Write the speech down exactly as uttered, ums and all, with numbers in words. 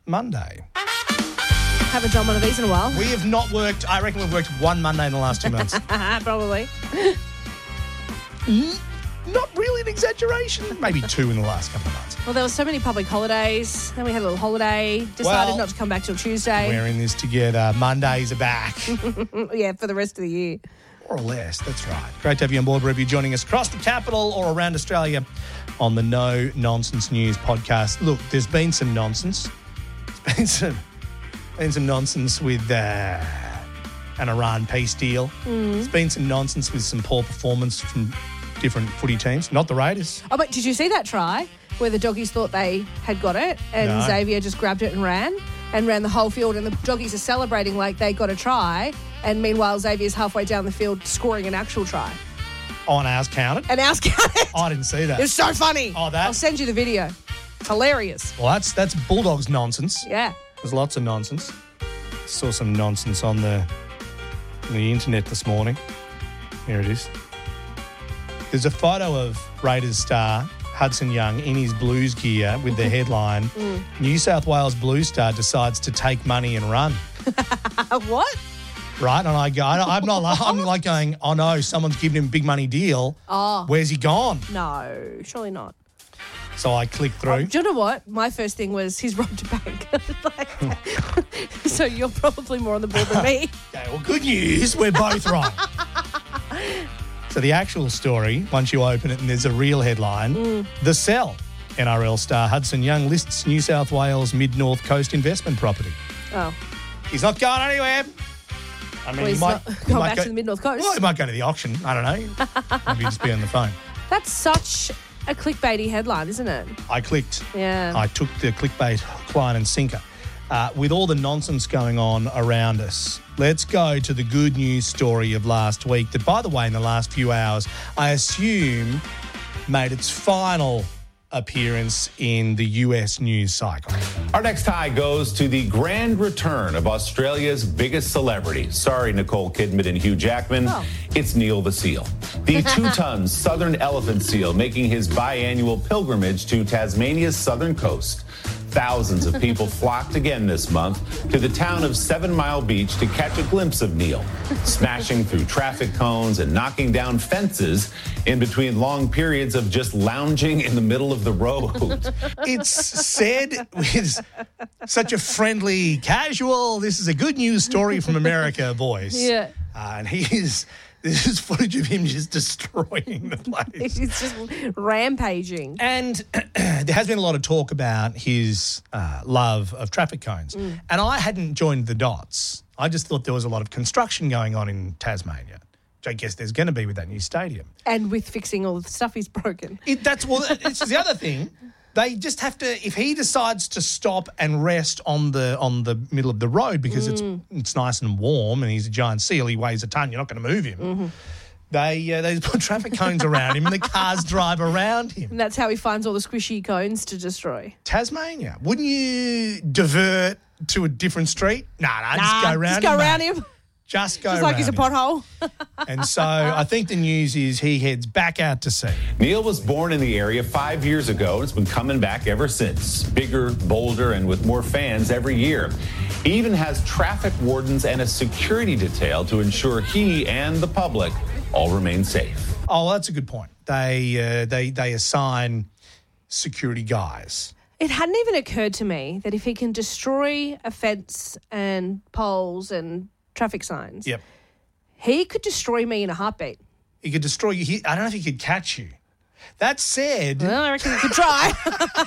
Monday. Haven't done one of these in a while. We have not worked, I reckon we've worked one Monday in the last two months. Probably. Not really an exaggeration. Maybe two in the last couple of months. Well, there were so many public holidays. Then we had a little holiday. Decided Well, not to come back till Tuesday. We're in this together. Mondays are back. Yeah, for the rest of the year. More or less, that's right. Great to have you on board, wherever you're joining us across the capital or around Australia on the No Nonsense News podcast. Look, there's been some nonsense. There's been some, been some nonsense with uh, an Iran peace deal. Mm. There's been some nonsense with some poor performance from different footy teams, not the Raiders. Oh, but did you see that try where the doggies thought they had got it and No. Xavier just grabbed it and ran and ran the whole field and the doggies are celebrating like they got a try and meanwhile Xavier's halfway down the field scoring an actual try. Oh, and ours counted? And ours counted. I didn't see that. It was so funny. Oh, that? I'll send you the video. Hilarious. Well, that's that's Bulldogs nonsense. Yeah. There's lots of nonsense. Saw some nonsense on the on the internet this morning. Here it is. There's a photo of Raiders star Hudson Young in his Blues gear with the headline, Mm. New South Wales Blues star decides to take money and run. What? Right? And I go, I'm not like, I'm like going, oh no, someone's giving him a big money deal. Oh. Where's he gone? No, surely not. So I clicked through. Oh, do you know what? My first thing was he's robbed a bank. Like, so you're probably more on the ball than me. Okay, well, good news. We're both right. So the actual story, once you open it and there's a real headline, Mm. The Cell. N R L star Hudson Young lists New South Wales mid-north coast investment property. Oh. He's not going anywhere. I mean, Well, he he's might, not he going might back go, to the mid-north coast. Well, he might go to the auction. I don't know. Maybe just be on the phone. That's such a clickbaity headline, isn't it? I clicked. Yeah. I took the clickbait hook, line and sinker. Uh, with all the nonsense going on around us, let's go to the good news story of last week that, by the way, in the last few hours, I assume made its final appearance in the U S news cycle. Our next high goes to the grand return of Australia's biggest celebrity. Sorry, Nicole Kidman and Hugh Jackman. Oh. It's Neil the Seal. The two-ton southern elephant seal making his biannual pilgrimage to Tasmania's southern coast. Thousands of people flocked again this month to the town of Seven Mile Beach to catch a glimpse of Neil, smashing through traffic cones and knocking down fences in between long periods of just lounging in the middle of the road. It's said with such a friendly, casual, this is a good news story from America voice. Yeah. Uh, and he is, this is footage of him just destroying the place. It's just rampaging. And there has been a lot of talk about his uh, love of traffic cones. Mm. And I hadn't joined the dots. I just thought there was a lot of construction going on in Tasmania, which I guess there's going to be with that new stadium. And with fixing all the stuff he's broken. It, that's well. It's the other thing. They just have to. If he decides to stop and rest on the on the middle of the road because Mm. it's it's nice and warm and he's a giant seal, he weighs a ton. You're not going to move him. Mm-hmm. They uh, they put traffic cones around him and the cars drive around him. And that's how he finds all the squishy cones to destroy. Tasmania, wouldn't you divert to a different street? Nah, nah, just Nah, go around just go him. around mate. him. Just go Just around like he's a him. pothole. And so I think the news is he heads back out to sea. Neil was born in the area five years ago and has been coming back ever since. Bigger, bolder, and with more fans every year. He even has traffic wardens and a security detail to ensure he and the public all remain safe. Oh, well, that's a good point. They uh, they they assign security guys. It hadn't even occurred to me that if he can destroy a fence and poles and traffic signs, Yep. he could destroy me in a heartbeat. He could destroy you. He, I don't know if he could catch you. That said, Well, I reckon he could try.